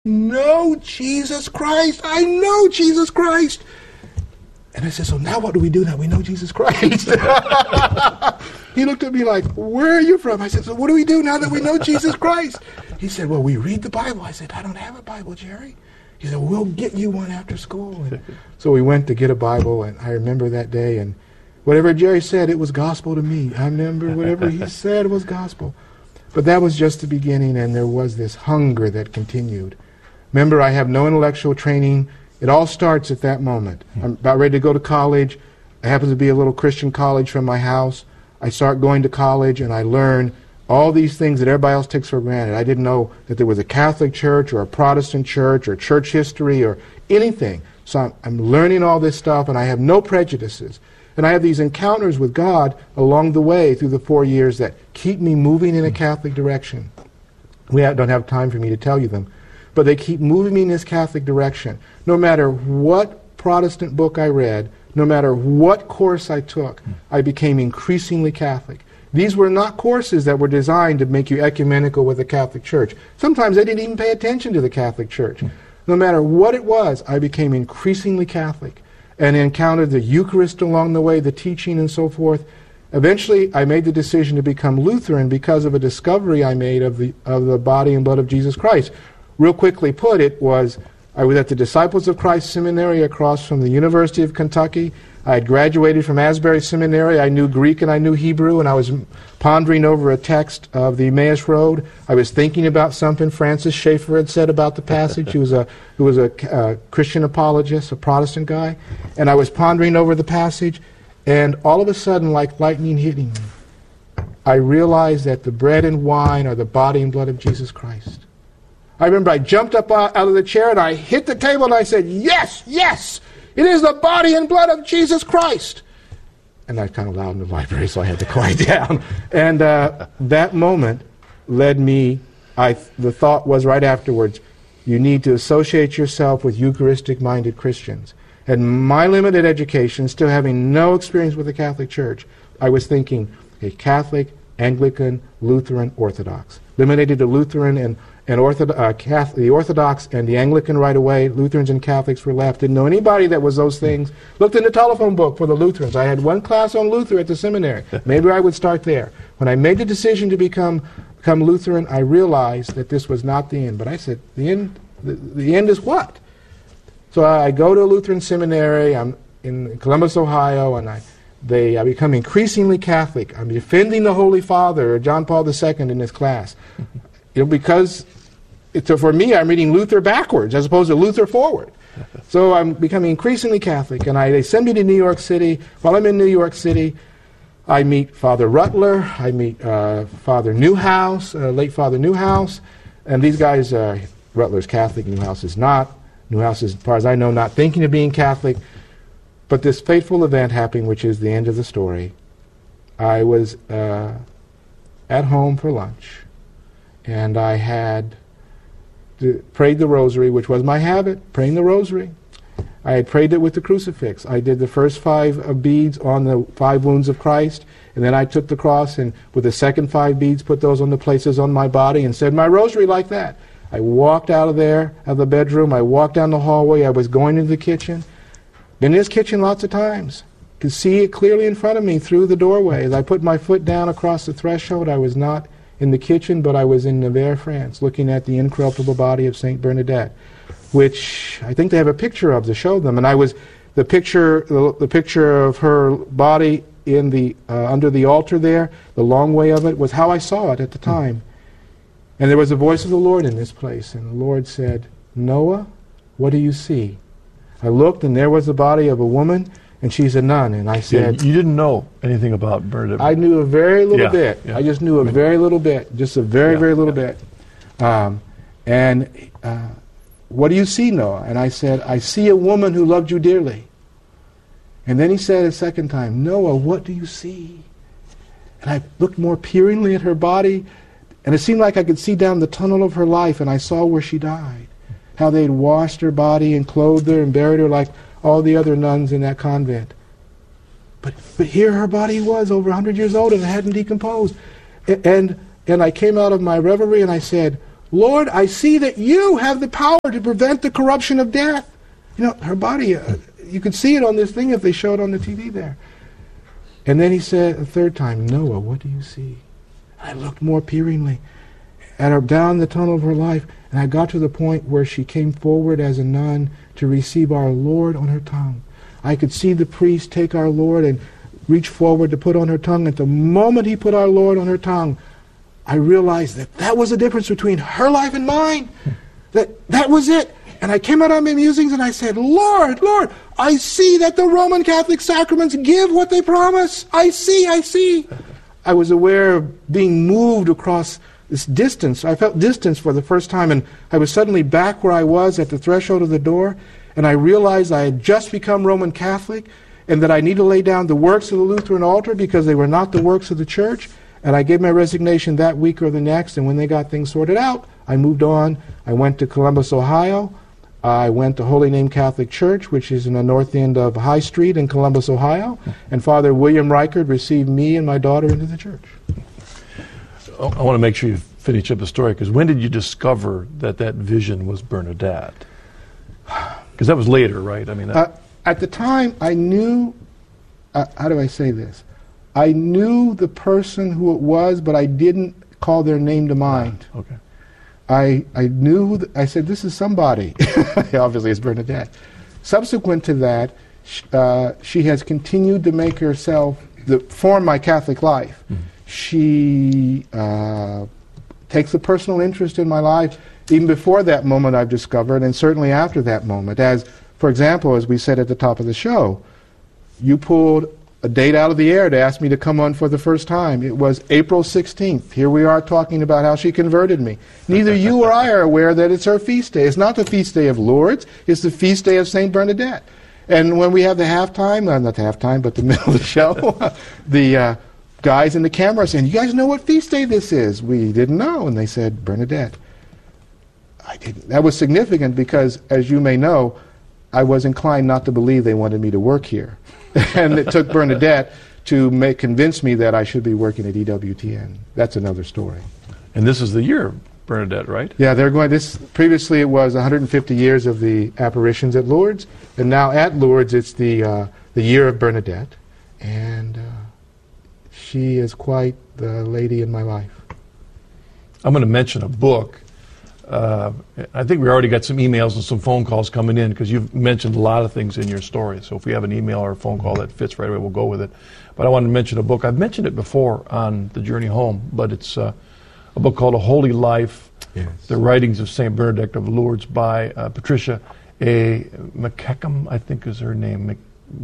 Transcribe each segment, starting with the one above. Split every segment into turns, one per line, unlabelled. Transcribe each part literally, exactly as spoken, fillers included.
know Jesus Christ. I know Jesus Christ. And I said, so now what do we do now? We know Jesus Christ. He looked at me like, where are you from? I said, so what do we do now that we know Jesus Christ? He said, well, we read the Bible. I said, I don't have a Bible, Jerry. He said, we'll get you one after school. And so we went to get a Bible, and I remember that day, and whatever Jerry said, it was gospel to me. I remember whatever he said was gospel. But that was just the beginning, and there was this hunger that continued. Remember, I have no intellectual training. It all starts at that moment. I'm about ready to go to college. It happens to be a little Christian college from my house. I start going to college, and I learn all these things that everybody else takes for granted. I didn't know that there was a Catholic church or a Protestant church or church history or anything. So I'm, I'm learning all this stuff, and I have no prejudices. And I have these encounters with God along the way through the four years that keep me moving in a Catholic direction. We don't have time for me to tell you them, but they keep moving me in this Catholic direction. No matter what Protestant book I read, no matter what course I took, I became increasingly Catholic. These were not courses that were designed to make you ecumenical with the Catholic Church. Sometimes they didn't even pay attention to the Catholic Church. No matter what it was, I became increasingly Catholic and encountered the Eucharist along the way, the teaching and so forth. Eventually, I made the decision to become Lutheran because of a discovery I made of the, of the body and blood of Jesus Christ. Real quickly put, it was I was at the Disciples of Christ Seminary across from the University of Kentucky. I had graduated from Asbury Seminary. I knew Greek and I knew Hebrew, and I was pondering over a text of the Emmaus Road. I was thinking about something Francis Schaeffer had said about the passage, who was a, who was a uh, Christian apologist, a Protestant guy. And I was pondering over the passage, and all of a sudden, like lightning hitting me, I realized that the bread and wine are the body and blood of Jesus Christ. I remember I jumped up out of the chair and I hit the table and I said, yes, yes, it is the body and blood of Jesus Christ. And I was kind of loud in the library, so I had to quiet down. And uh, that moment led me, I, the thought was right afterwards, you need to associate yourself with Eucharistic-minded Christians. And my limited education, still having no experience with the Catholic Church, I was thinking, a Catholic, Anglican, Lutheran, Orthodox. Limited to Lutheran and And Orthodox, uh, Catholic, the Orthodox and the Anglican right away. Lutherans and Catholics were left. Didn't know anybody that was those things. Looked in the telephone book for the Lutherans. I had one class on Luther at the seminary. Maybe I would start there. When I made the decision to become become Lutheran, I realized that this was not the end. But I said, the end, the, the end is what? So I, I go to a Lutheran seminary. I'm in Columbus, Ohio, and I they I become increasingly Catholic. I'm defending the Holy Father, John Paul the Second, in this class. You know, because it's, for me, I'm reading Luther backwards as opposed to Luther forward. So I'm becoming increasingly Catholic, and I, they send me to New York City. While I'm in New York City, I meet Father Rutler, I meet uh, Father Newhouse, uh, late Father Newhouse, and these guys, uh, Rutler's Catholic, Newhouse is not. Newhouse is, as far as I know, not thinking of being Catholic. But this fateful event happened, which is the end of the story. I was uh, at home for lunch, and I had to, prayed the rosary, which was my habit, praying the rosary. I had prayed it with the crucifix. I did the first five uh, beads on the five wounds of Christ, and then I took the cross and with the second five beads put those on the places on my body and said my rosary like that. I walked out of there, out of the bedroom. I walked down the hallway. I was going into the kitchen. Been in this kitchen lots of times. Could see it clearly in front of me through the doorway. As I put my foot down across the threshold, I was not in the kitchen, but I was in Nevers, France, looking at the incorruptible body of Saint Bernadette, which I think they have a picture of to show them. And I was the picture, the, the picture of her body in the uh, under the altar there. The long way of it was how I saw it at the time. And there was a voice of the Lord in this place, and the Lord said, "Noah, what do you see?" I looked, and there was the body of a woman, and she's a nun. And I said,
yeah, you didn't know anything about Bernadette.
I knew a very little
yeah,
bit.
Yeah.
I just knew a very little bit, just a very,
yeah,
very little
yeah.
bit. Um, and uh, what do you see, Noah? And I said, I see a woman who loved you dearly. And then he said a second time, Noah, what do you see? And I looked more peeringly at her body, and it seemed like I could see down the tunnel of her life, and I saw where she died, how they'd washed her body and clothed her and buried her like all the other nuns in that convent. But but here her body was, over one hundred years old, and it hadn't decomposed. And, and I came out of my reverie, and I said, Lord, I see that you have the power to prevent the corruption of death. You know, her body, uh, you could see it on this thing if they show it on the T V there. And then he said a third time, Noah, what do you see? I looked more peeringly at her, down the tunnel of her life, and I got to the point where she came forward as a nun to receive our Lord on her tongue. I could see the priest take our Lord and reach forward to put on her tongue. At the moment he put our Lord on her tongue, I realized that that was the difference between her life and mine. That that was it. And I came out of my musings and I said, Lord, Lord, I see that the Roman Catholic sacraments give what they promise. I see, I see. I was aware of being moved across this distance. I felt distance for the first time, and I was suddenly back where I was at the threshold of the door, and I realized I had just become Roman Catholic, and that I need to lay down the works of the Lutheran altar because they were not the works of the church. And I gave my resignation that week or the next, and when they got things sorted out, I moved on. I went to Columbus, Ohio. I went to Holy Name Catholic Church, which is in the north end of High Street in Columbus, Ohio. And Father William Reichard received me and my daughter into the church.
I want to make sure you finish up the story, because when did you discover that that vision was Bernadette? Because that was later, right? I mean, that
uh, at the time, I knew, uh, how do I say this? I knew the person who it was, but I didn't call their name to mind.
Ah, okay.
I I knew, th- I said, this is somebody. Obviously, it's Bernadette. Subsequent to that, sh- uh, she has continued to make herself, the, form my Catholic life. Mm-hmm. She uh, takes a personal interest in my life. Even before that moment, I've discovered, and certainly after that moment. As, for example, as we said at the top of the show, you pulled a date out of the air to ask me to come on for the first time. It was April sixteenth. Here we are talking about how she converted me. Neither you or I are aware that it's her feast day. It's not the feast day of Lourdes. It's the feast day of Saint Bernadette. And when we have the halftime, uh, not the halftime, but the middle of the show, the uh, guys in the camera are saying, you guys know what feast day this is? We didn't know. And they said, Bernadette. I didn't. That was significant because, as you may know, I was inclined not to believe they wanted me to work here. And it took Bernadette to make, convince me that I should be working at E W T N. That's another story.
And this is the year of Bernadette, right?
Yeah, they're going, this, previously it was one hundred fifty years of the apparitions at Lourdes, and now at Lourdes it's the, uh, the year of Bernadette, and uh, she is quite the lady in my life.
I'm going to mention a book. Uh, I think we already got some emails and some phone calls coming in, because you've mentioned a lot of things in your story. So if we have an email or a phone call that fits right away, we'll go with it. But I wanted to mention a book. I've mentioned it before on The Journey Home, but it's uh, a book called A Holy Life, yes. The Writings of Saint Bernadette of Lourdes by uh, Patricia A. McEachern, I think is her name.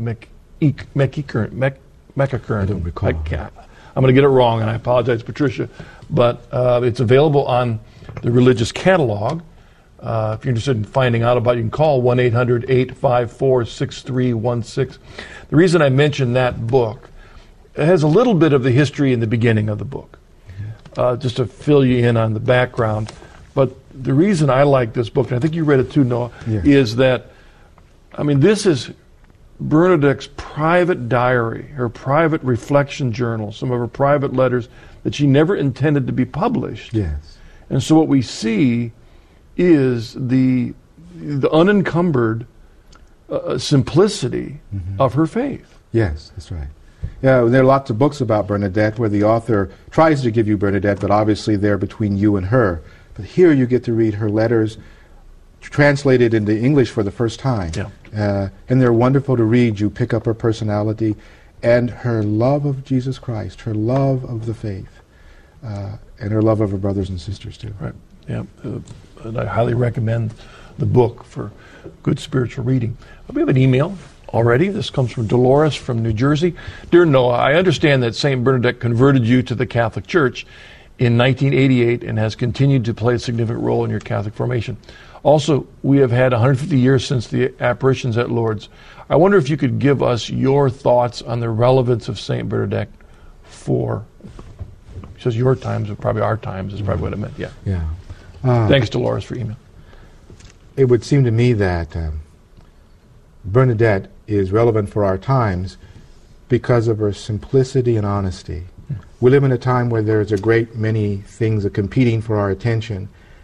McEachern.
I don't recall.
I can't. I'm going to get it wrong, and I apologize, Patricia. But uh, it's available on the Religious Catalog. Uh, if you're interested in finding out about it, you can call one eight hundred eight five four six three one six. The reason I mention that book, it has a little bit of the history in the beginning of the book, uh, just to fill you in on the background. But the reason I like this book, and I think you read it too, Noah, yeah. is that, I mean, this is Bernadette's private diary, her private reflection journal, some of her private letters that she never intended to be published.
Yes.
And so what we see is the the unencumbered uh, simplicity mm-hmm. of her faith.
Yes, that's right. Yeah, there are lots of books about Bernadette where the author tries to give you Bernadette, but obviously they're between you and her. But here you get to read her letters translated into English for the first time.
Yeah.
Uh, and they're wonderful to read. You pick up her personality and her love of Jesus Christ, her love of the faith. Uh, and her love of her brothers and sisters, too.
Right, yeah. Uh, and I highly recommend the book for good spiritual reading. We have an email already. This comes from Dolores from New Jersey. Dear Noah, I understand that Saint Bernadette converted you to the Catholic Church in nineteen eighty-eight and has continued to play a significant role in your Catholic formation. Also, we have had one hundred fifty years since the apparitions at Lourdes. I wonder if you could give us your thoughts on the relevance of Saint Bernadette for... She says your times, but probably our times is probably what it meant. Yeah.
Yeah. Uh,
Thanks, Dolores, for email.
It would seem to me that um, Bernadette is relevant for our times because of her simplicity and honesty. Mm. We live in a time where there's a great many things that are competing for our attention,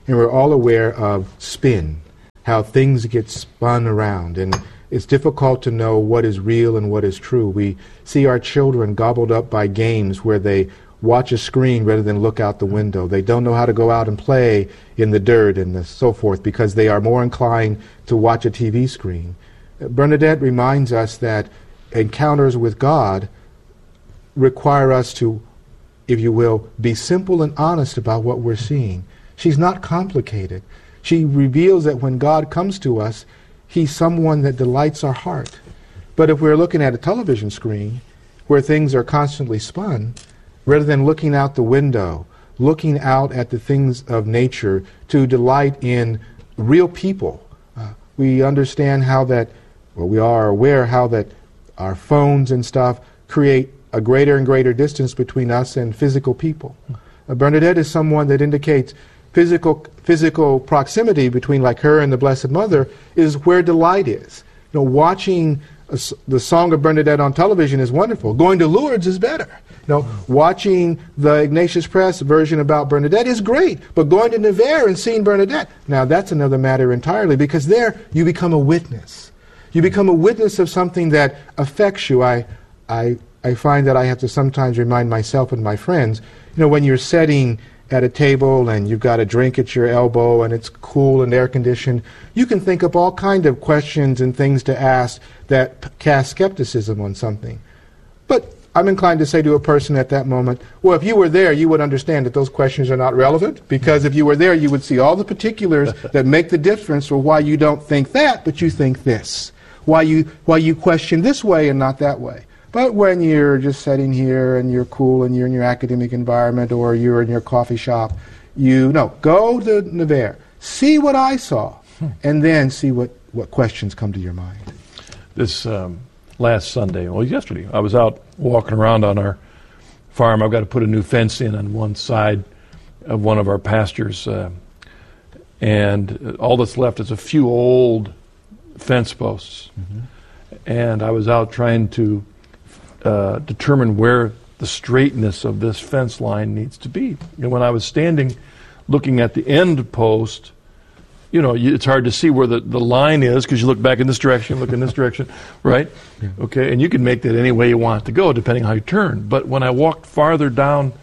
and we're all aware of spin, how things get spun around, and it's difficult to know what is real and what is true. We see our children gobbled up by games where they watch a screen rather than look out the window. They don't know how to go out and play in the dirt and the so forth because they are more inclined to watch a T V screen. Bernadette reminds us that encounters with God require us to, if you will, be simple and honest about what we're seeing. She's not complicated. She reveals that when God comes to us, He's someone that delights our heart. But if we're looking at a television screen where things are constantly spun, rather than looking out the window, looking out at the things of nature to delight in real people, uh, we understand how that, well, we are aware how that our phones and stuff create a greater and greater distance between us and physical people. Uh, Bernadette is someone that indicates physical physical proximity between like her and the Blessed Mother is where delight is. You know, watching a, the Song of Bernadette on television is wonderful. Going to Lourdes is better. You know, watching the Ignatius Press version about Bernadette is great, but going to Nevers and seeing Bernadette, now that's another matter entirely, because there you become a witness. You become a witness of something that affects you. I, I, I find that I have to sometimes remind myself and my friends, you know, when you're sitting at a table and you've got a drink at your elbow and it's cool and air conditioned, you can think up all kinds of questions and things to ask that p- cast skepticism on something. But I'm inclined to say to a person at that moment, well, if you were there, you would understand that those questions are not relevant, because if you were there, you would see all the particulars that make the difference for why you don't think that, but you think this. Why you why you question this way and not that way. But when you're just sitting here and you're cool and you're in your academic environment or you're in your coffee shop, you no, go to Nevers, see what I saw, and then see what, what questions come to your mind.
This um, last Sunday, well, yesterday, I was out walking around on our farm. I've got to put a new fence in on one side of one of our pastures, uh, and all that's left is a few old fence posts. Mm-hmm. And I was out trying to uh, determine where the straightness of this fence line needs to be. And when I was standing looking at the end post, you know, it's hard to see where the, the line is because you look back in this direction, look in this direction, right? Yeah. Okay, and you can make that any way you want it to go depending how you turn. But when I walked farther down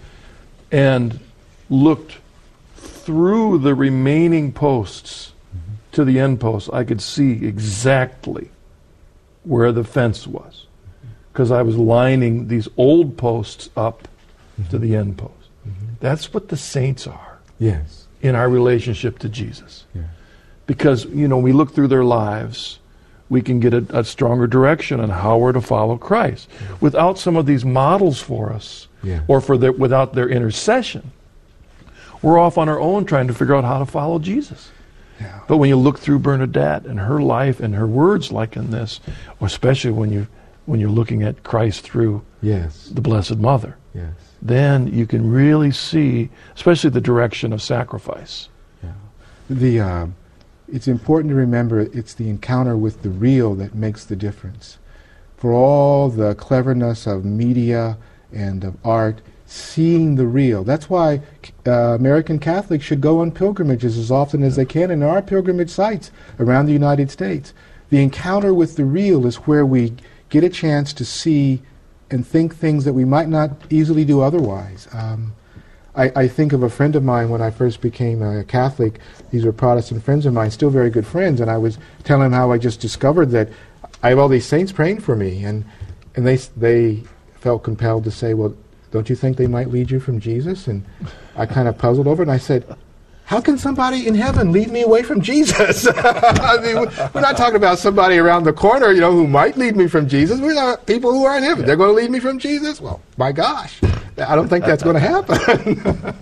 and looked through the remaining posts mm-hmm. to the end post, I could see exactly where the fence was, because I was lining these old posts up mm-hmm. to the end post. Mm-hmm. That's what the saints are.
Yes.
In our relationship to Jesus.
Yeah.
Because, you know, we look through their lives, we can get a, a stronger direction on how we're to follow Christ. Yeah. Without some of these models for us, yeah. or for their, without their intercession, we're off on our own trying to figure out how to follow Jesus. Yeah. But when you look through Bernadette and her life and her words like in this, or especially when you when you're looking at Christ through
yes.
the Blessed Mother,
yes.
then you can really see, especially the direction of sacrifice.
Yeah. The uh, it's important to remember it's the encounter with the real that makes the difference. For all the cleverness of media and of art, seeing the real. That's why uh, American Catholics should go on pilgrimages as often as they can, and there are pilgrimage sites around the United States. The encounter with the real is where we get a chance to see and think things that we might not easily do otherwise. Um, I, I think of a friend of mine when I first became a Catholic. These were Protestant friends of mine, still very good friends, and I was telling him how I just discovered that I have all these saints praying for me, and and they they felt compelled to say, well, don't you think they might lead you from Jesus? And I kind of puzzled over it, and I said, how can somebody in heaven lead me away from Jesus? I mean, we're not talking about somebody around the corner, you know, who might lead me from Jesus. We're not people who are in heaven. Yeah. They're going to lead me from Jesus? Well, my gosh, I don't think that's going to happen.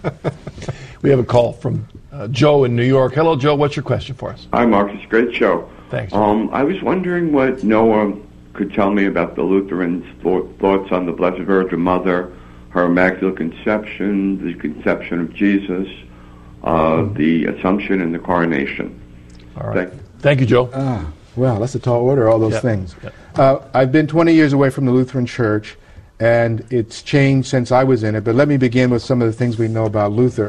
We have a call from uh, Joe in New York. Hello, Joe. What's your question for us?
Hi, Marcus. Great show.
Thanks.
Um, I was wondering what Noah could tell me about the Lutherans' thoughts on the Blessed Virgin Mother, her Immaculate Conception, the conception of Jesus, uh, the Assumption, and the Coronation.
All right. Thank, Thank you, Joe.
Ah, well, that's a tall order, all those
yep.
things.
Yep.
Uh, I've been twenty years away from the Lutheran Church, and it's changed since I was in it, but let me begin with some of the things we know about Luther.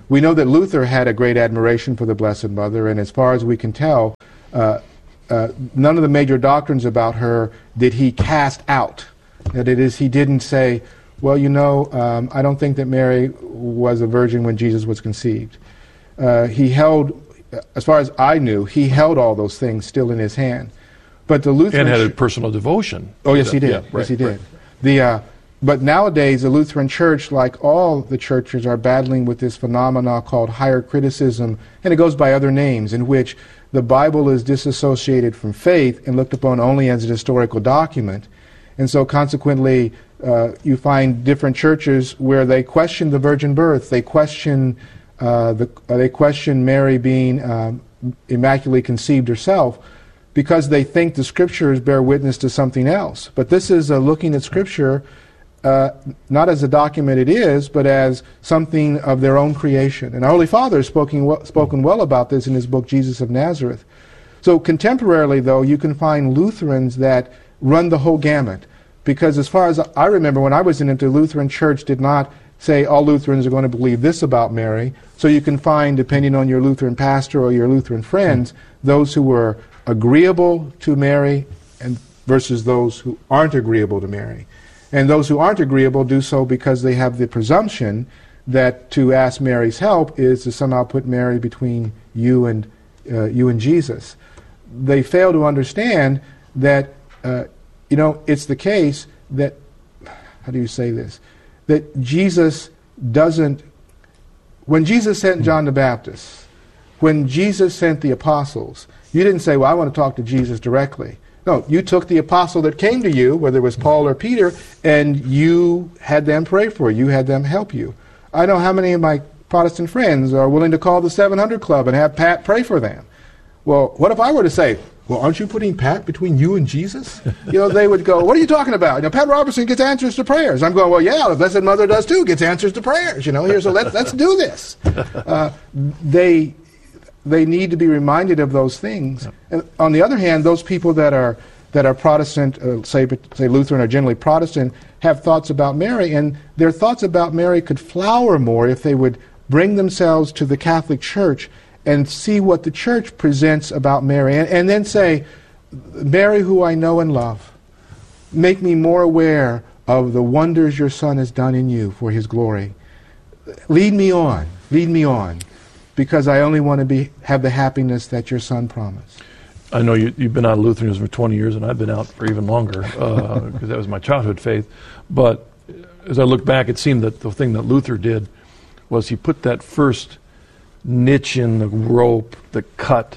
We know that Luther had a great admiration for the Blessed Mother, and as far as we can tell, uh, uh, none of the major doctrines about her did he cast out. That it is, he didn't say, well, you know, um, I don't think that Mary was a virgin when Jesus was conceived. Uh, he held, as far as I knew, he held all those things still in his hand. But the Lutheran
and had a personal devotion.
Oh, yes, he did.
Yeah, right,
yes, he did.
Right.
The uh, but nowadays, the Lutheran Church, like all the churches, are battling with this phenomena called higher criticism, and it goes by other names, in which the Bible is disassociated from faith and looked upon only as an historical document. And so consequently, uh, you find different churches where they question the virgin birth, they question uh, the, uh, they question Mary being um, immaculately conceived herself, because they think the Scriptures bear witness to something else. But this is uh, looking at Scripture uh, not as a document it is, but as something of their own creation. And our Holy Father has spoken well, spoken well about this in his book, Jesus of Nazareth. So contemporarily, though, you can find Lutherans that run the whole gamut. Because as far as I remember, when I was in it, the Lutheran Church did not say all Lutherans are going to believe this about Mary. So you can find, depending on your Lutheran pastor or your Lutheran friends, those who were agreeable to Mary and versus those who aren't agreeable to Mary. And those who aren't agreeable do so because they have the presumption that to ask Mary's help is to somehow put Mary between you and uh, you and Jesus. They fail to understand that uh, you know, it's the case that, how do you say this, that Jesus doesn't, when Jesus sent John the Baptist, when Jesus sent the apostles, you didn't say, well, I want to talk to Jesus directly. No, you took the apostle that came to you, whether it was Paul or Peter, and you had them pray for you. You had them help you. I know how many of my Protestant friends are willing to call the seven hundred Club and have Pat pray for them. Well, what if I were to say, well, aren't you putting Pat between you and Jesus? You know, they would go, what are you talking about? You know, Pat Robertson gets answers to prayers. I'm going, well, yeah, the Blessed Mother does too, gets answers to prayers. You know, here, so let, let's do this. Uh, they they need to be reminded of those things. And on the other hand, those people that are that are Protestant, uh, say say Lutheran or generally Protestant, have thoughts about Mary, and their thoughts about Mary could flower more if they would bring themselves to the Catholic Church and see what the Church presents about Mary, and, and then say, Mary, who I know and love, make me more aware of the wonders your Son has done in you for his glory. Lead me on, lead me on, because I only want to be have the happiness that your Son promised.
I know you, you've been out of Lutheranism for twenty years, and I've been out for even longer, because uh, that was my childhood faith. But as I look back, it seemed that the thing that Luther did was he put that first niche in the rope, the cut,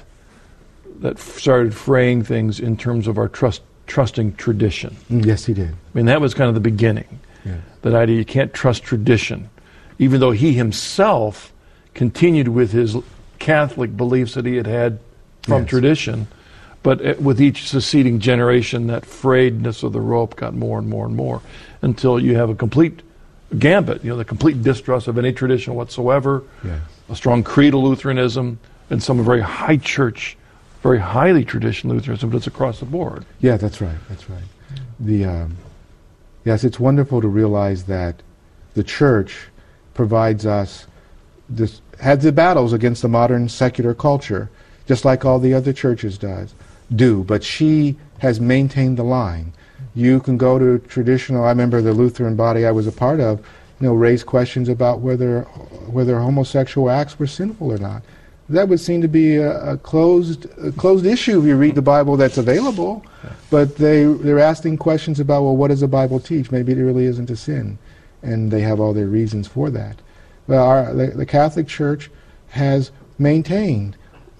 that f- started fraying things in terms of our trust, trusting tradition.
Mm, yes, he did.
I mean, that was kind of the beginning.
Yes.
That idea, you can't trust tradition. Even though he himself continued with his Catholic beliefs that he had had from
yes.
tradition, but it, with each succeeding generation, that frayedness of the rope got more and more and more, until you have a complete gambit, you know, the complete distrust of any tradition whatsoever,
yes.
a strong creedal Lutheranism, and some very high church, very highly traditional Lutheranism, but it's across the board.
Yeah, that's right, that's right. The um, yes, it's wonderful to realize that the Church provides us, this, has the battles against the modern secular culture, just like all the other churches does, do, but she has maintained the line. You can go to traditional, I remember the Lutheran body I was a part of, you know, raise questions about whether whether homosexual acts were sinful or not. That would seem to be a, a closed a closed issue if you read the Bible that's available, but they, they're asking questions about, well, what does the Bible teach? Maybe it really isn't a sin, and they have all their reasons for that. Well, our, the, the Catholic Church has maintained,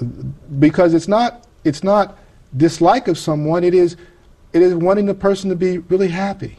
because it's not it's not dislike of someone, it is It is wanting the person to be really happy,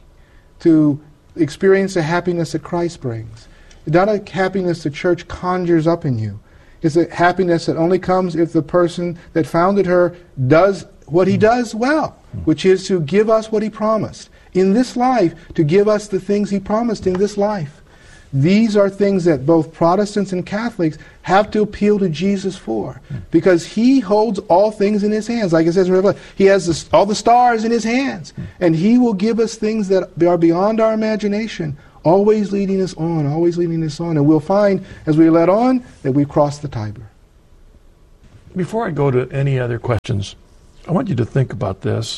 to experience the happiness that Christ brings. It's not a happiness the church conjures up in you. It's a happiness that only comes if the person that founded her does what he does well, which is to give us what he promised in this life, to give us the things he promised in this life. These are things that both Protestants and Catholics have to appeal to Jesus for, because he holds all things in his hands. Like it says in Revelation, he has the, all the stars in his hands, and he will give us things that are beyond our imagination, always leading us on, always leading us on. And we'll find, as we let on, that we've crossed the Tiber.
Before I go to any other questions, I want you to think about this.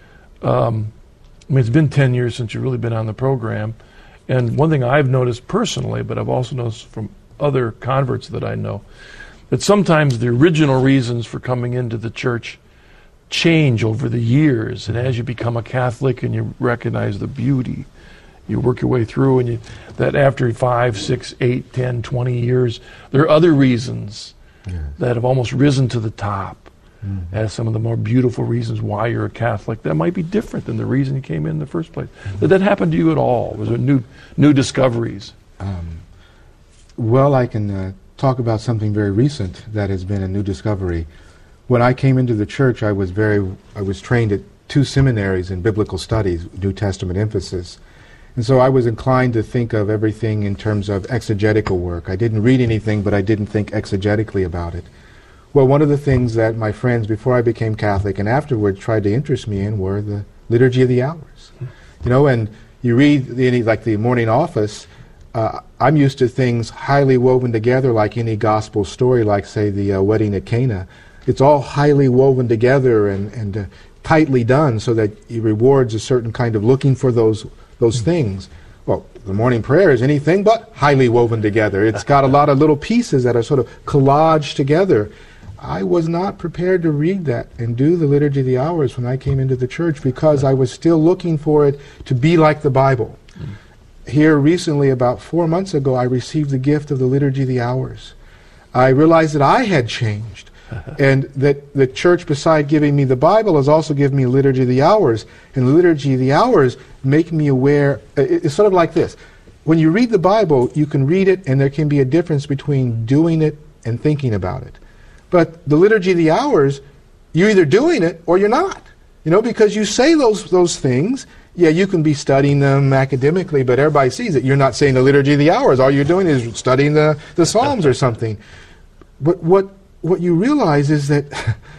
Um, I mean, it's been ten years since you've really been on the program. And one thing I've noticed personally, but I've also noticed from other converts that I know, that sometimes the original reasons for coming into the church change over the years. And as you become a Catholic and you recognize the beauty, you work your way through, and you, that after five, six, eight, ten, twenty years, there are other reasons yes. that have almost risen to the top mm-hmm. as some of the more beautiful reasons why you're a Catholic. That might be different than the reason you came in in the first place. Mm-hmm. Did that happen to you at all? Was there new new discoveries?
Um, well, I can uh, talk about something very recent that has been a new discovery. When I came into the church, I was very I was trained at two seminaries in biblical studies, New Testament emphasis. And so I was inclined to think of everything in terms of exegetical work. I didn't read anything, but I didn't think exegetically about it. Well, one of the things that my friends, before I became Catholic and afterwards, tried to interest me in were the Liturgy of the Hours. You know, and you read the, like the morning office, uh, I'm used to things highly woven together like any gospel story, like, say, the uh, wedding at Cana. It's all highly woven together and, and uh, tightly done so that it rewards a certain kind of looking for those those things. Well, the morning prayer is anything but highly woven together. It's got a lot of little pieces that are sort of collaged together. I was not prepared to read that and do the Liturgy of the Hours when I came into the church because I was still looking for it to be like the Bible. Mm. Here recently, about four months ago, I received the gift of the Liturgy of the Hours. I realized that I had changed. And that the church, beside giving me the Bible, has also given me Liturgy of the Hours. And the Liturgy of the Hours make me aware. It's sort of like this. When you read the Bible, you can read it, and there can be a difference between doing it and thinking about it. But the Liturgy of the Hours, you're either doing it or you're not. You know, because you say those those things. Yeah, you can be studying them academically, but everybody sees it. You're not saying the Liturgy of the Hours. All you're doing is studying the, the Psalms or something. But what What you realize is that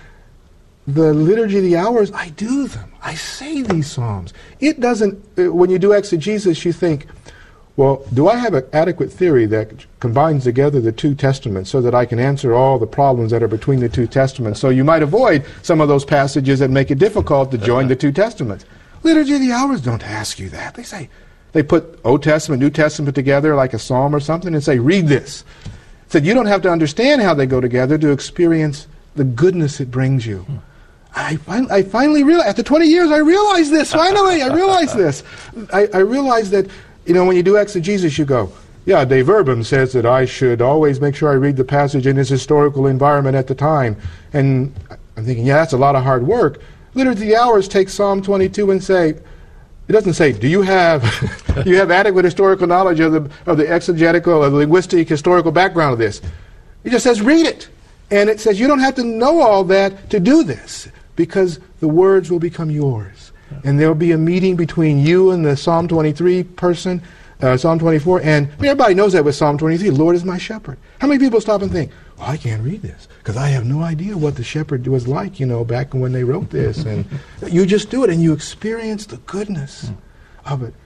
the Liturgy of the Hours, I do them. I say these psalms. It doesn't, uh, when you do exegesis, you think, well, do I have an adequate theory that combines together the two testaments so that I can answer all the problems that are between the two testaments? So you might avoid some of those passages that make it difficult to join the two testaments. Liturgy of the Hours don't ask you that. They say, they put Old Testament, New Testament together like a psalm or something and say, read this. Said you don't have to understand how they go together to experience the goodness it brings you. Hmm. I, fin- I finally realized, after twenty years, I realized this. Finally, I realized this. I, I realized that, you know, when you do exegesis, you go, yeah, De Verbum says that I should always make sure I read the passage in its historical environment at the time. And I'm thinking, yeah, that's a lot of hard work. Liturgy of the Hours takes Psalm twenty-two and say, it doesn't say, do you have do you have adequate historical knowledge of the of the exegetical or the linguistic historical background of this? It just says, read it. And it says you don't have to know all that to do this, because the words will become yours. And there will be a meeting between you and the Psalm twenty-three person, uh, Psalm twenty-four, and I mean, everybody knows that with Psalm twenty-three, Lord is my shepherd. How many people stop and think, well, I can't read this, because I have no idea what the shepherd was like, you know, back when they wrote this. And you just do it, and you experience the goodness of it.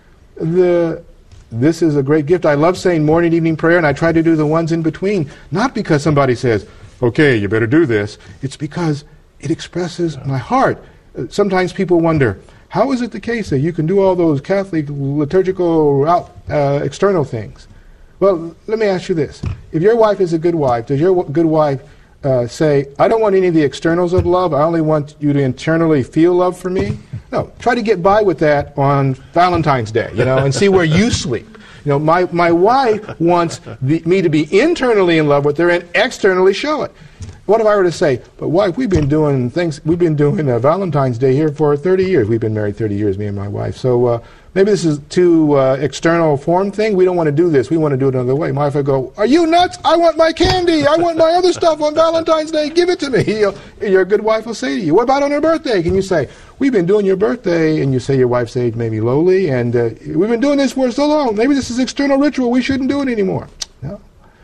The This is a great gift. I love saying morning, evening prayer, and I try to do the ones in between, not because somebody says, okay, you better do this. It's because it expresses my heart. Sometimes people wonder, how is it the case that you can do all those Catholic liturgical out, uh, external things? Well, let me ask you this. If your wife is a good wife, does your w- good wife uh, say, I don't want any of the externals of love, I only want you to internally feel love for me? No, try to get by with that on Valentine's Day, you know, and see where you sleep. You know, my, my wife wants the, me to be internally in love with her and externally show it. What if I were to say, but wife, we've been doing things, we've been doing uh, Valentine's Day here for thirty years. We've been married thirty years, me and my wife. So uh, maybe this is too uh, external form thing. We don't want to do this. We want to do it another way. My wife would go, are you nuts? I want my candy. I want my other stuff on Valentine's Day. Give it to me. You'll, your good wife will say to you, what about on her birthday? Can you say, we've been doing your birthday, and you say your wife's age may be lowly, and uh, we've been doing this for so long. Maybe this is external ritual. We shouldn't do it anymore. No.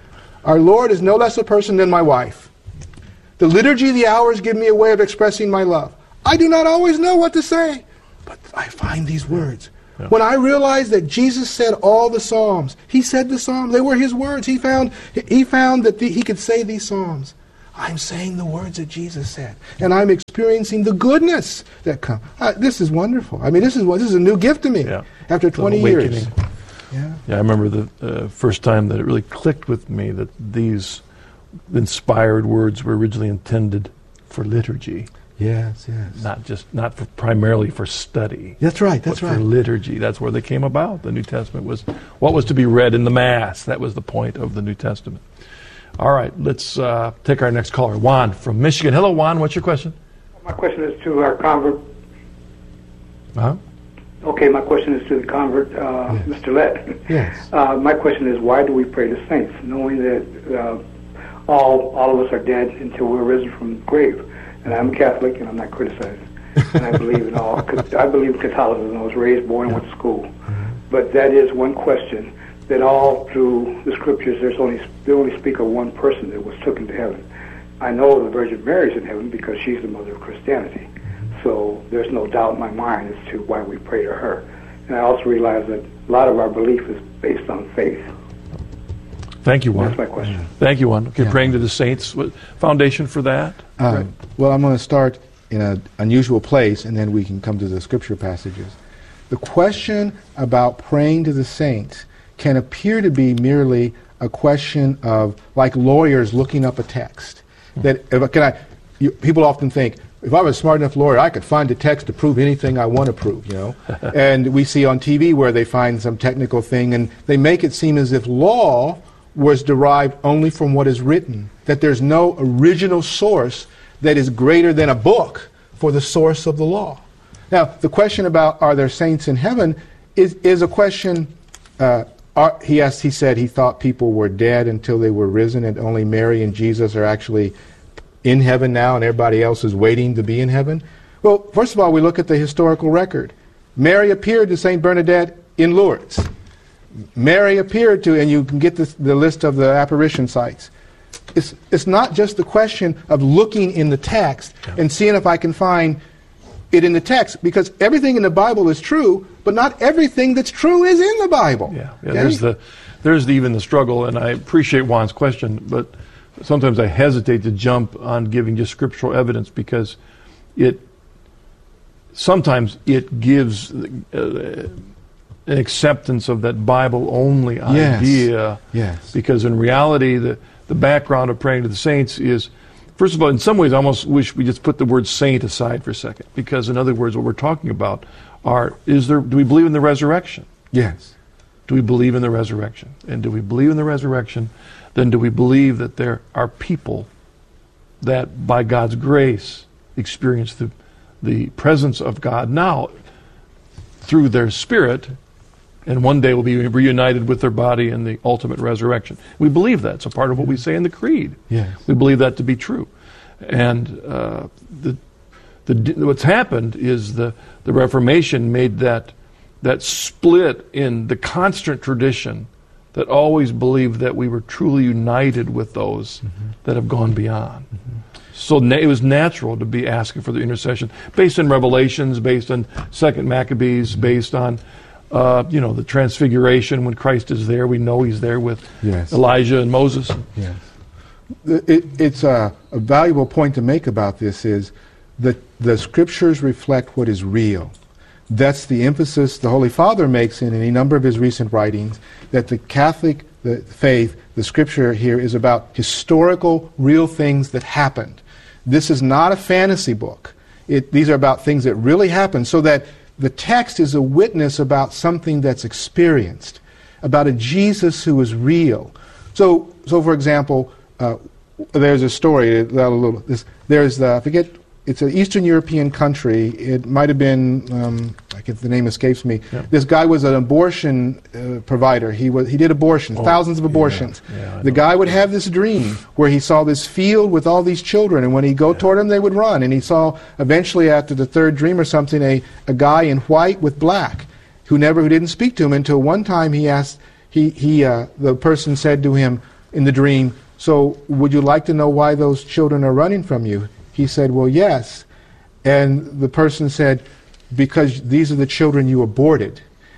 Our Lord is no less a person than my wife. The Liturgy of the Hours give me a way of expressing my love. I do not always know what to say, but I find these words.
Yeah.
When I realized that Jesus said all the Psalms, he said the Psalms, they were his words. He found, he found that the, he could say these Psalms. I'm saying the words that Jesus said, and I'm experiencing the goodness that comes. Uh, this is wonderful. I mean, this is what this is a new gift to me
Yeah.
after twenty years.
Yeah. yeah, I remember the uh, first time that it really clicked with me that these inspired words were originally intended for liturgy.
Yes, yes.
Not just not for primarily for study.
That's right. That's
but
right.
For liturgy, that's where they came about. The New Testament was what was to be read in the Mass. That was the point of the New Testament. All right, let's uh, take our next caller, Juan from Michigan. Hello, Juan. What's your question?
My question is to our convert.
Uh-huh.
Okay, my question is to the convert, uh,
Yes.
Mister Lett.
Yes.
Uh, my question is, why do we pray to saints, knowing that uh, all all of us are dead until we're risen from the grave? And I'm a Catholic, and I'm not criticizing. And I believe in all. I believe in Catholicism. I was raised, born, and went to school. But that is one question that all through the scriptures, there's only they only speak of one person that was taken to heaven. I know the Virgin Mary's in heaven because she's the mother of Christianity. So there's no doubt in my mind as to why we pray to her. And I also realize that a lot of our belief is based on faith.
Thank you, Juan.
That's my question.
Thank you, Juan. Okay,
Yeah.
praying to the saints. What foundation for that?
Um, well, I'm going to start in an unusual place, and then we can come to the scripture passages. The question about praying to the saints can appear to be merely a question of, like lawyers looking up a text. That if, can I? You, people often think, if I was a smart enough lawyer, I could find a text to prove anything I want to prove, you know. And we see on T V where they find some technical thing, and they make it seem as if law was derived only from what is written, that there's no original source that is greater than a book for the source of the law. Now, the question about are there saints in heaven is, is a question, uh, are, he asked, he said he thought people were dead until they were risen, and only Mary and Jesus are actually in heaven now, and everybody else is waiting to be in heaven. Well, first of all, we look at the historical record. Mary appeared to Saint Bernadette in Lourdes. Mary appeared to, and you can get this, the list of the apparition sites. It's, it's not just the question of looking in the text and seeing if I can find it in the text, because everything in the Bible is true, but not everything that's true is in the Bible.
Yeah, yeah
Okay?
there's the there's the, even the struggle, and I appreciate Juan's question, but sometimes I hesitate to jump on giving just scriptural evidence because it sometimes it gives uh, an acceptance of that Bible-only
Yes.
idea.
Yes.
Because in reality, the the background of praying to the saints is, first of all, in some ways, I almost wish we just put the word saint aside for a second, because in other words, what we're talking about are is there do we believe in the resurrection?
Yes.
Do we believe in the resurrection? And do we believe in the resurrection? Then do we believe that there are people that by God's grace experience the, the presence of God now through their spirit, and one day will be reunited with their body in the ultimate resurrection? We believe that. It's a part of what we say in the Creed.
Yes.
We believe that to be true. And uh, the, the, what's happened is the, the Reformation made that that split in the constant tradition that always believed that we were truly united with those mm-hmm. that have gone beyond. Mm-hmm. So na- it was natural to be asking for the intercession, based on Revelations, based on Second Maccabees, mm-hmm. based on uh, you know the Transfiguration. When Christ is there, we know He's there with
yes.
Elijah and Moses.
Yes. It, it's a, a valuable point to make about this is that the Scriptures reflect what is real. That's the emphasis the Holy Father makes in any number of his recent writings, that the Catholic the faith, the Scripture here, is about historical, real things that happened. This is not a fantasy book. It, these are about things that really happened, so that the text is a witness about something that's experienced, about a Jesus who is real. So, so for example, uh, there's a story. Uh, a little, this, there's uh, I forget. It's an Eastern European country. It might have been, um, I guess the name escapes me. Yeah. This guy was an abortion uh, provider. He was he did abortions, oh, thousands of abortions. Yeah, yeah, the guy would have this dream where he saw this field with all these children, and when he'd go yeah. toward them, they would run. And he saw eventually, after the third dream or something, a, a guy in white with black who never who didn't speak to him until one time he asked. He he uh, the person said to him in the dream, "So would you like to know why those children are running from you?" He said, "Well, yes." And the person said, "Because these are the children you aborted."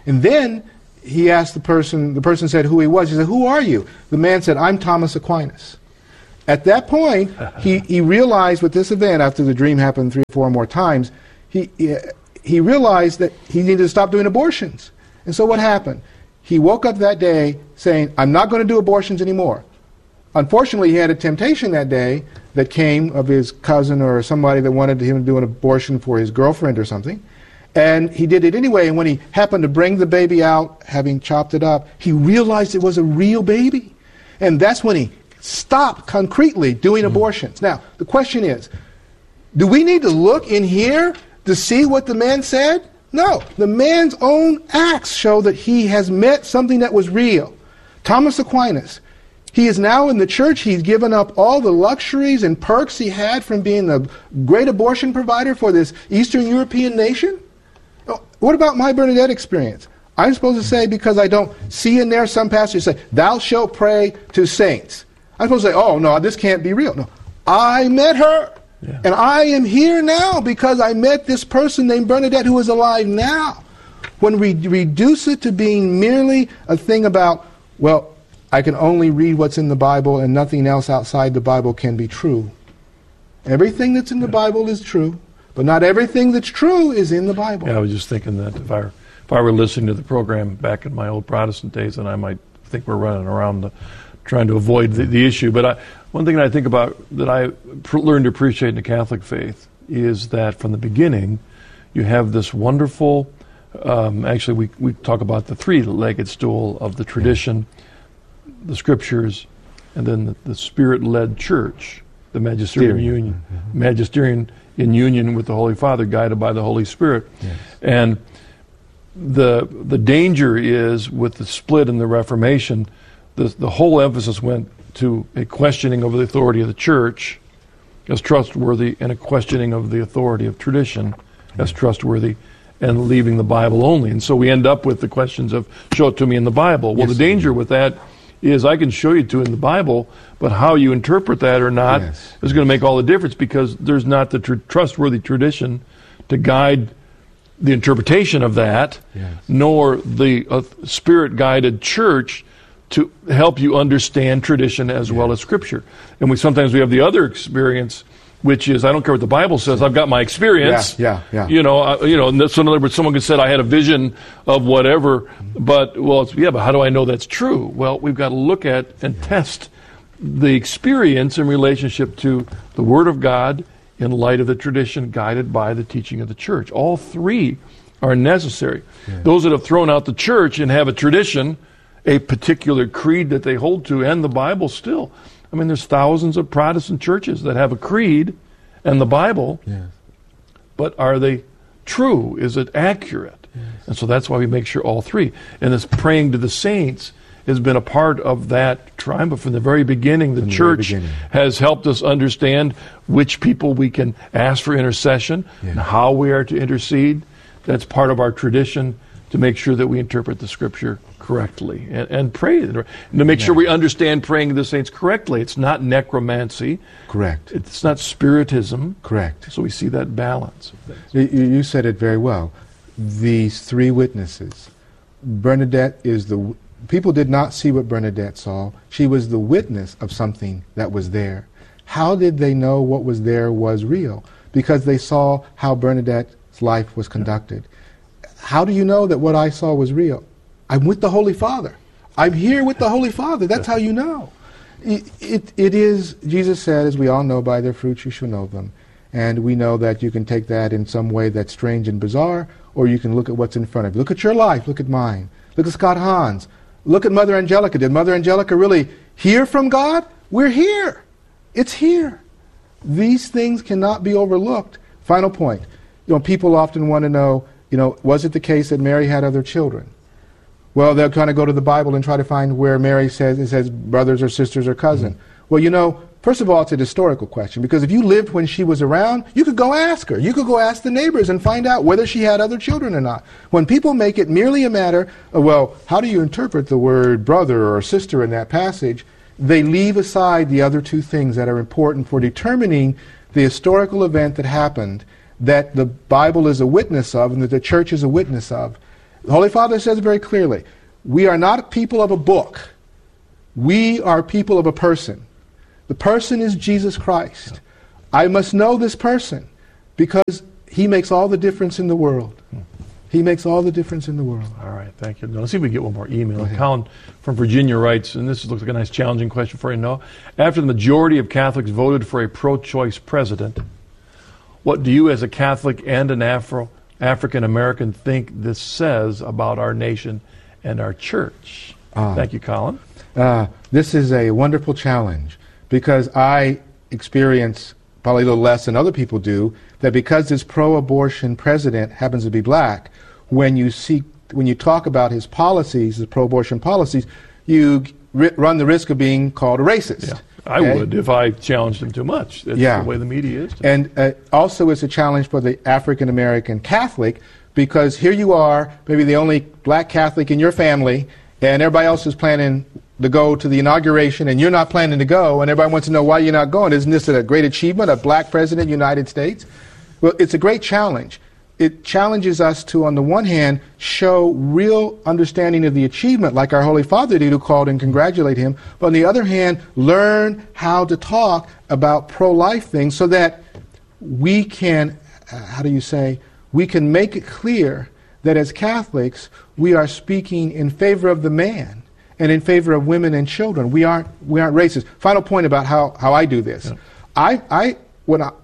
And then he asked the person, the person said who he was. He said, who are you? The man said, I'm Thomas Aquinas. At that point, he, he realized with this event, after the dream happened three or four more times, he, he, he realized that he needed to stop doing abortions. And so what happened? He woke up that day saying, I'm not going to do abortions anymore. Unfortunately, he had a temptation that day that came of his cousin or somebody that wanted him to do an abortion for his girlfriend or something. And he did it anyway, and when he happened to bring the baby out, having chopped it up, he realized it was a real baby. And that's when he stopped concretely doing mm-hmm. abortions. Now, the question is, do we need to look in here to see what the man said? No. The man's own acts show that he has met something that was real. Thomas Aquinas, he is now in the church. He's given up all the luxuries and perks he had from being the great abortion provider for this Eastern European nation. What about my Bernadette experience? I'm supposed to say, because I don't see in there some passage say, thou shalt pray to saints. I'm supposed to say, oh, no, this can't be real. No, I met her. Yeah. And I am here now because I met this person named Bernadette who is alive now. When we reduce it to being merely a thing about, well, I can only read what's in the Bible and nothing else outside the Bible can be true. Everything that's in the Bible is true, but not everything that's true is in the Bible.
Yeah, I was just thinking that if I were, if I were listening to the program back in my old Protestant days, then I might think we're running around the, trying to avoid the, the issue. But I, one thing that I think about that I pr- learned to appreciate in the Catholic faith is that from the beginning, you have this wonderful, um, actually we, we talk about the three-legged stool of the tradition, the scriptures, and then the, the spirit-led church, the magisterium union, mm-hmm. magisterium in union with the Holy Father, guided by the Holy Spirit. Yes. And the the danger is with the split in the Reformation, the the whole emphasis went to a questioning of the authority of the church as trustworthy and a questioning of the authority of tradition as trustworthy, and leaving the Bible only. And so we end up with the questions of, show it to me in the Bible. Well, yes, the danger with that is I can show you to in the Bible, but how you interpret that or not yes. is going to make all the difference, because there's not the tr- trustworthy tradition to guide the interpretation of that, yes. nor the uh, spirit-guided church to help you understand tradition as yes. well as Scripture. And we sometimes we have the other experience, which is, I don't care what the Bible says, I've got my experience.
Yeah, yeah, yeah.
You know, uh, you know. So in other words, someone could say, I had a vision of whatever, but, well, it's, yeah, but how do I know that's true? Well, we've got to look at and test the experience in relationship to the Word of God in light of the tradition guided by the teaching of the church. All three are necessary. Yeah. Those that have thrown out the church and have a tradition, a particular creed that they hold to, and the Bible still. I mean, there's thousands of Protestant churches that have a creed and the Bible, yes. but are they true? Is it accurate? Yes. And so that's why we make sure all three. And this praying to the saints has been a part of that triumph. But from the very beginning, the from church the beginning. has helped us understand which people we can ask for intercession yes. and how we are to intercede. That's part of our tradition, to make sure that we interpret the Scripture correctly and, and pray. To make yeah. sure we understand praying to the saints correctly. It's not necromancy.
Correct.
It's not spiritism.
Correct.
So we see that balance.
You, you said it very well. These three witnesses. Bernadette is the... People did not see what Bernadette saw. She was the witness of something that was there. How did they know what was there was real? Because they saw how Bernadette's life was conducted. How do you know that what I saw was real? I'm with the Holy Father. I'm here with the Holy Father. That's how you know. It, it, it is, Jesus said, as we all know, by their fruits you shall know them. And we know that you can take that in some way that's strange and bizarre, or you can look at what's in front of you. Look at your life. Look at mine. Look at Scott Hans. Look at Mother Angelica. Did Mother Angelica really hear from God? We're here. It's here. These things cannot be overlooked. Final point. You know, people often want to know, you know, was it the case that Mary had other children? Well, they'll kind of go to the Bible and try to find where Mary says, it says brothers or sisters or cousin. Mm-hmm. Well, you know, first of all, it's a historical question, because if you lived when she was around, you could go ask her. You could go ask the neighbors and find out whether she had other children or not. When people make it merely a matter of, well, how do you interpret the word brother or sister in that passage, they leave aside the other two things that are important for determining the historical event that happened, that the Bible is a witness of and that the church is a witness of. The Holy Father says it very clearly. We are not people of a book. We are people of a person. The person is Jesus Christ. I must know this person because he makes all the difference in the world. He makes all the difference in the world.
All right, thank you. Now, let's see if we can get one more email. Colin from Virginia writes, and this looks like a nice challenging question for you to know. After the majority of Catholics voted for a pro-choice president, what do you as a Catholic and an Afro, African-American think this says about our nation and our church? Uh, thank you, Colin.
Uh, this is a wonderful challenge because I experience probably a little less than other people do, that because this pro-abortion president happens to be black, when you see, when you talk about his policies, the pro-abortion policies, you r- run the risk of being called a racist.
Yeah, I okay? would if I challenged him too much. That's yeah. the way the media is.
And uh, also it's a challenge for the African-American Catholic, because here you are, maybe the only black Catholic in your family, and everybody else is planning to go to the inauguration, and you're not planning to go, and everybody wants to know why you're not going. Isn't this a great achievement, a black president of the United States? Well, it's a great challenge. It challenges us to, on the one hand, show real understanding of the achievement, like our Holy Father did, who called and congratulate him, but on the other hand, learn how to talk about pro-life things so that we can, uh, how do you say, we can make it clear that as Catholics, we are speaking in favor of the man and in favor of women and children. We aren't we aren't racist. Final point about how, how I do this. Yeah. I I when I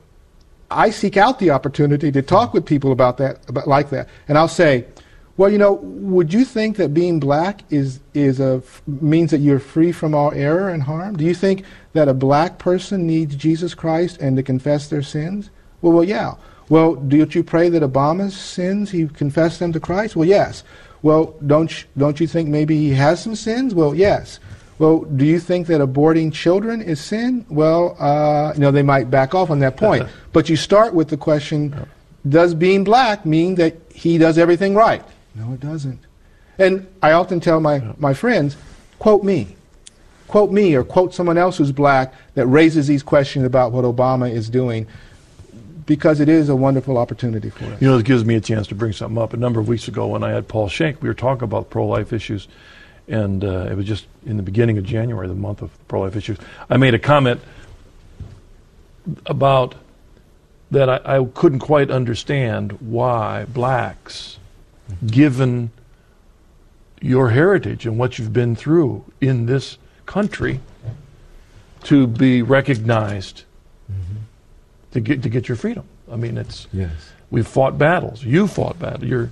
I seek out the opportunity to talk with people about that about like that, and I'll say, well, you know, would you think that being black is is a means that you're free from all error and harm? Do you think that a black person needs Jesus Christ and to confess their sins? Well, well, yeah. Well, don't you pray that Obama's sins, he confessed them to Christ? Well, yes. Well, don't you, don't you think maybe he has some sins? Well, yes. Well, do you think that aborting children is sin? Well, uh, you know, they might back off on that point. But you start with the question, does being black mean that he does everything right? No, it doesn't. And I often tell my, my friends, quote me. Quote me or quote someone else who's black that raises these questions about what Obama is doing, because it is a wonderful opportunity for us.
You know, it gives me a chance to bring something up. A number of weeks ago when I had Paul Schenck, we were talking about pro-life issues, and uh, it was just in the beginning of January, the month of pro-life issues. I made a comment about that I, I couldn't quite understand why blacks, given your heritage and what you've been through in this country, to be recognized mm-hmm. to get to get your freedom. I mean, it's
yes.
We've fought battles. You fought battles. You're.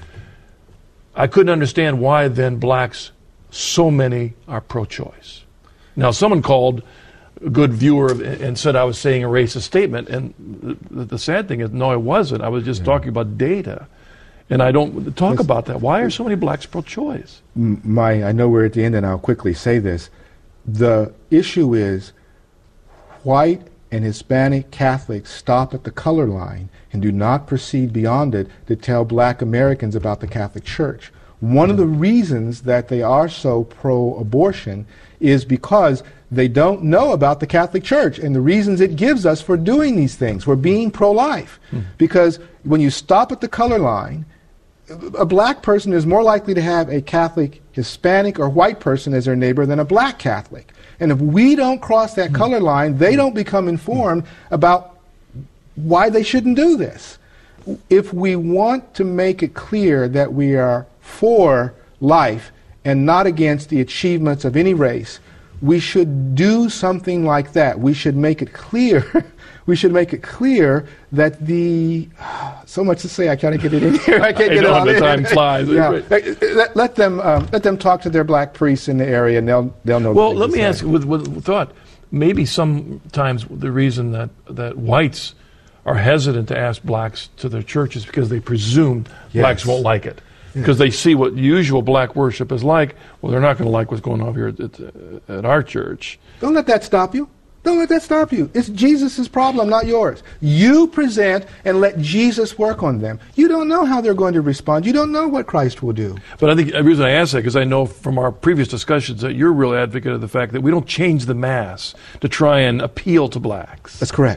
I couldn't understand why then blacks, so many are pro-choice. Now, someone called a good viewer and said I was saying a racist statement, and the, the sad thing is, no, I wasn't. I was just yeah. talking about data, and I don't talk Listen, about that. Why are so many blacks pro-choice?
My, I know we're at the end, and I'll quickly say this. The issue is white and Hispanic Catholics stop at the color line and do not proceed beyond it to tell black Americans about the Catholic Church. One of the reasons that they are so pro-abortion is because they don't know about the Catholic Church and the reasons it gives us for doing these things, for being pro-life. Mm. Because when you stop at the color line, a black person is more likely to have a Catholic, Hispanic, or white person as their neighbor than a black Catholic. And if we don't cross that color line, they don't become informed about why they shouldn't do this. If we want to make it clear that we are for life and not against the achievements of any race, we should do something like that. We should make it clear. We should make it clear that the so much to say I can't get it in here. I can't
I
get
know,
it on
the
in.
time flies.
Yeah. Let, let them um, let them talk to their black priests in the area, and they'll they'll know.
Well, let me ask with, with thought. Maybe sometimes the reason that that whites are hesitant to ask blacks to their churches because they presume yes. blacks won't like it. Because they see what usual black worship is like. Well, they're not going to like what's going on here at, at, at our church.
Don't let that stop you. Don't let that stop you. It's Jesus' problem, not yours. You present and let Jesus work on them. You don't know how they're going to respond. You don't know what Christ will do.
But I think the reason I ask that, because I know from our previous discussions that you're a real advocate of the fact that we don't change the mass to try and appeal to blacks.
That's correct.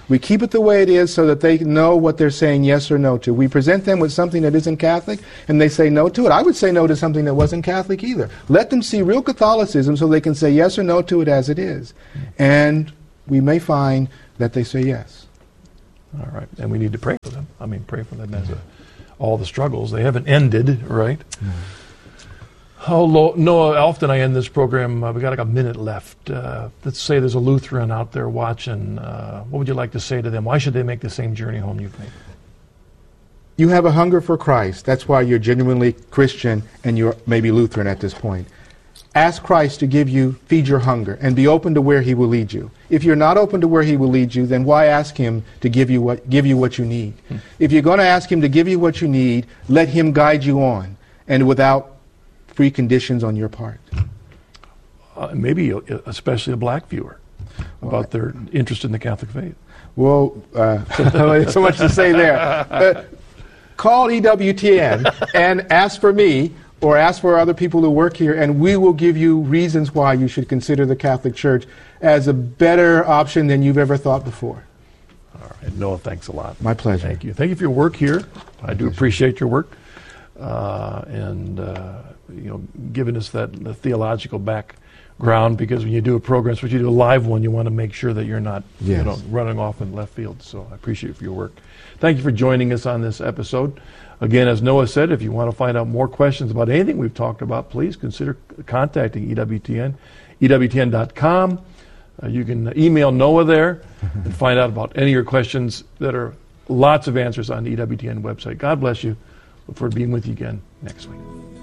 We keep it the way it is so that they know what they're saying yes or no to. We present them with something that isn't Catholic, and they say no to it. I would say no to something that wasn't Catholic either. Let them see real Catholicism so they can say yes or no to it as it is. And we may find that they say yes.
All right. And we need to pray for them. I mean, pray for them as a, all the struggles. They haven't ended, right? Mm. Oh, Lo- Noah, often I end this program, uh, we got like a minute left. Uh, let's say there's a Lutheran out there watching. Uh, what would you like to say to them? Why should they make the same journey home you've made?
You have a hunger for Christ. That's why you're genuinely Christian and you're maybe Lutheran at this point. Ask Christ to give you, feed your hunger, and be open to where he will lead you. If you're not open to where he will lead you, then why ask him to give you what, give you what you need? Hmm. If you're going to ask him to give you what you need, let him guide you on, and without preconditions on your part.
Uh, maybe especially a black viewer about well, their interest in the Catholic faith.
Well, uh, so much to say there. Uh, call E W T N and ask for me or ask for other people who work here, and we will give you reasons why you should consider the Catholic Church as a better option than you've ever thought before.
All right. Noah, thanks a lot.
My pleasure.
Thank you. Thank you for your work here. My I do pleasure. appreciate your work. Uh, and, uh, you know, giving us that the theological background, because when you do a program, especially you do a live one, you want to make sure that you're not yes. you know, running off in left field. So I appreciate for your work. Thank you for joining us on this episode. Again, as Noah said, if you want to find out more questions about anything we've talked about, please consider contacting E W T N, E W T N dot com. Uh, you can email Noah there and find out about any of your questions that are lots of answers on the E W T N website. God bless you. Look forward to being with you again next week.